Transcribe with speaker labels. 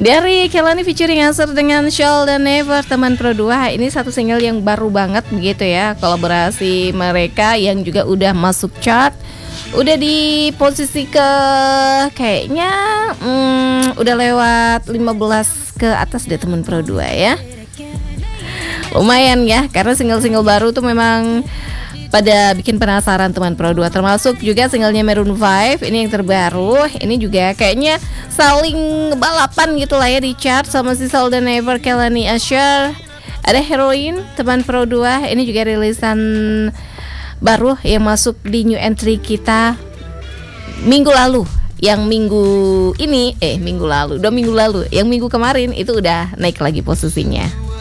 Speaker 1: Dari Kehlani featuring Asher dengan Sheldon Never, teman Pro 2. Ini satu single yang baru banget begitu ya. Kolaborasi mereka yang juga udah masuk chart. Udah di posisi ke kayaknya udah lewat 15 ke atas deh teman Pro 2 ya. Lumayan ya, karena single-single baru tuh memang pada bikin penasaran teman Pro 2. Termasuk juga singlenya Maroon 5, ini yang terbaru. Ini juga kayaknya saling balapan gitu lah ya di chart sama si Sheldon Never, Kehlani Asher. Ada Heroin teman Pro 2, ini juga rilisan baru yang masuk di new entry kita minggu lalu. Yang minggu ini, minggu lalu, 2 minggu lalu. Yang minggu kemarin itu udah naik lagi posisinya.